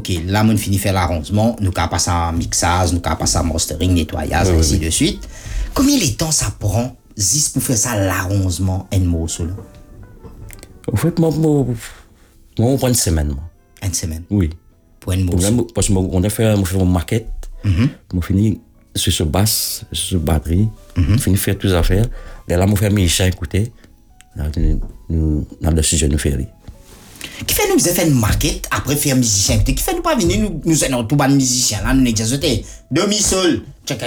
OK, là, on finit faire l'arrangement, nous qu'à passer en mixage, nous qu'à passer en mastering, nettoyage, ainsi de suite. Combien de temps ça prend, juste pour faire ça, l'arrangement, un morceau, là? En fait, moi, on prend une semaine, moi. Une semaine? Oui. Pour un morceau? Parce qu'on a fait une maquette, on finit sur ce basse, sur ce batterie, on finit faire toutes les affaires. Et là, on fait Michel écouter. Là, nous, dans le sujet, nous faisons. Qui fait nous faire une maquette après faire musicien? Qui fait nous pas venir, nous sommes tout bon musicien, là, nous n'existons. Demi-sol, check.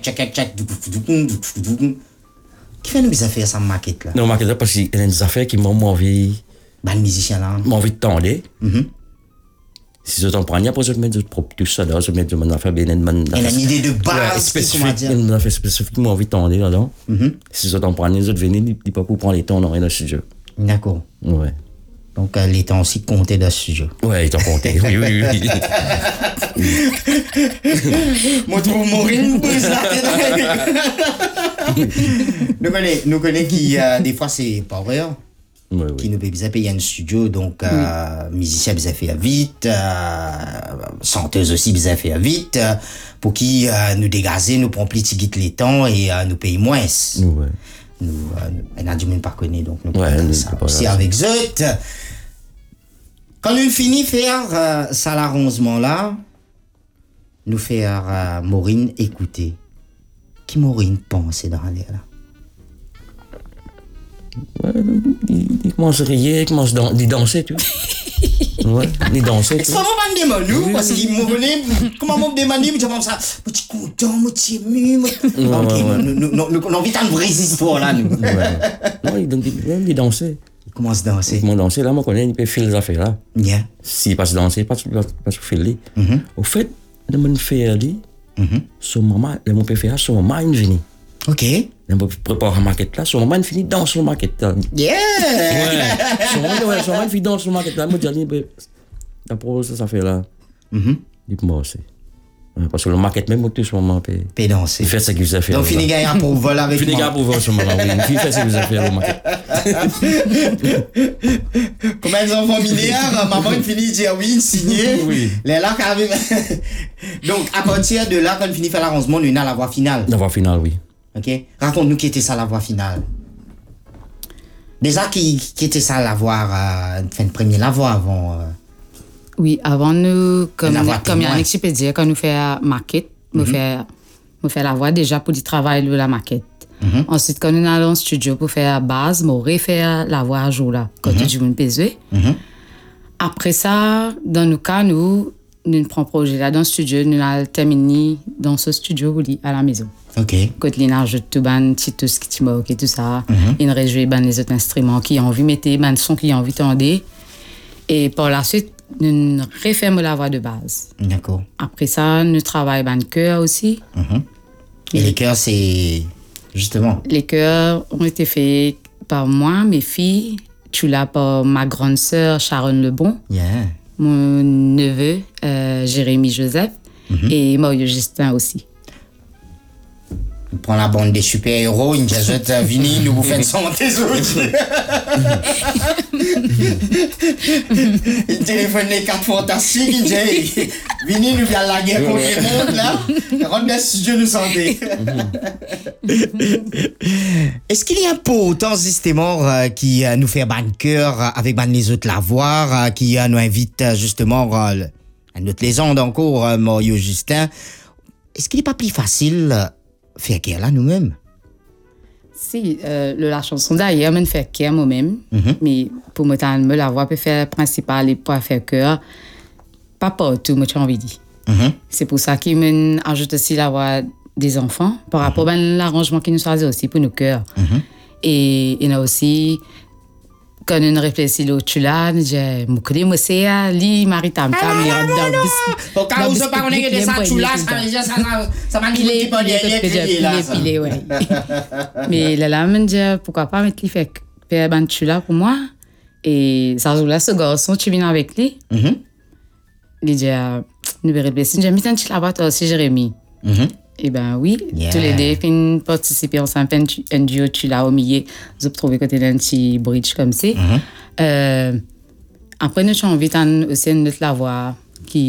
Qui fait nous faire cette maquette là? Non, maquette là, parce qu'il y a des affaires qui m'ont envie. Ban musicien là? M'ont envie de tendre. Si je t'en prends, après je mets de propre tout ça là, je mets de mon affaire bien une idée de base spécifique, une affaire spécifique qui m'ont envie de tendre là-dedans. Si je t'en prends, les autres venir, ils pas pour prendre les temps dans le studio. D'accord. Ouais. Donc, les temps aussi comptés dans ce sujet. Ouais, ils t'ont compté. Oui. Moi, trouve Maureen, brise la tête. Nous connaissons qui, des fois, c'est pas vrai. Qui nous peut payer un studio, donc, musicien, bizarre fait vite, chanteuse aussi, bizarre fait vite, pour qui nous dégager, nous prend plus de les temps et nous paye moins. Ouais. Nous, on a du monde pas connu, donc nous ça aussi avec Zot. Quand nous finissons faire ça l'arrangement là, nous faire Maureen écouter. Qui Maureen pense dans l'air là? Ouais, il commence à rire, il commence à danser, tu vois. Ouais, il danser. C'est pas mon demande, nous, parce qu'il m'a donné, comment m'ont demandé, je pense ça, je suis content, je suis ému. Ok, nous avons envie d'une vraie histoire là, nous. Non, il dansait. Il commence à danser. Il commence à danser, là, moi, je connais, il peut faire les affaires là. Yeah. S'il passe danser, pas faire les. Au fait, de me faire les, son maman, le mon préféré, son maman, il vient. Ok. On prépare la maquette là, son maman il finit dans son maquette là. Yeah! Ouais, son maman il finit dans son maquette là. Moi, j'ai dit, d'après ça fait là. Dites-moi aussi. Parce que le maquette même, tout ce moment, peut danser. Il fait ce qu'il vous a fait. Donc, finit gagner un pour vol avec moi. Finit gagner pour vol ce moment, oui. Il fait ce qu'il vous a fait, le maquette. Comme un enfant milliard, maman il finit dire oui, signé. Oui. Les là, donc, à partir de là, quand on finit faire l'arrangement, on a la voix finale. La voix finale, oui. Ok, raconte-nous qui était ça la voix finale. Déjà qui était ça la voix, enfin le premier la voix avant. Oui, avant nous, comme Yannick je peux dire, quand nous fait maquette, nous fait la voix déjà pour du travail de la maquette. Ensuite, quand nous allons au studio pour faire la base, nous refaire la voix à jour là, quand tu joues une pesée. Après ça, dans nos cas, nous prenons projet là dans le studio, nous allons terminer dans ce studio à la maison. Ok. Quand il ajoute tout tout ce qui moque et tout ça, il réjouit les autres instruments qui ont envie de mettre, les sons qui ont envie d'entendre. Et par la suite, nous refermons la voix de base. D'accord. Après ça, nous travaillons le chœur aussi. Et les chœurs, c'est justement. Les chœurs ont été faits par moi, mes filles, tu l'as par ma grande sœur Sharon Lebon, mon neveu Jérémy Joseph et Mario Justin aussi. On prend la bande des super-héros, une jazette vinyle, nous vous faites chanter tes autres. Il téléphone les cartes fantastiques, il dit vinyle, nous vient la guerre contre le monde, là. Rentre dans le studio, nous santé. Est-ce qu'il y a un autant justement qui nous fait ban cœur avec ban les autres la voir, qui nous invite justement à notre légende encore, Mario Justin? Est-ce qu'il n'est pas plus facile faire care là nous-mêmes? Si, la chanson d'ailleurs, je fais care moi-même, mais pour moi, la voix peut faire principal et pour faire cœur, pas partout, moi, j'ai envie de dire. C'est pour ça qu'il m'ajoute aussi la voix des enfants par rapport à l'arrangement qu'ils nous choisit aussi pour nos cœurs. Et il y a aussi, quand on réfléchit l'autre là, je me connais, moi, c'est lui, Marie Tam Tam, il est au cas où je parle de ça, tu l'as, ça m'a dit qu'il peut pilé, ouais. Mais là, je me dis, pourquoi pas mettre lui faire un là pour moi? Et ça joue là, ce garçon, tu viens avec lui. Il dit, nous verrons réfléchir, j'ai mis un petit là-bas, toi aussi, Jérémy. Eh ben oui, tous les deux, puis participer ensemble, un duo, tu l'as au milieu, je trouve que tu as un petit bridge comme ça. Après, nous avons envie aussi de la voix qui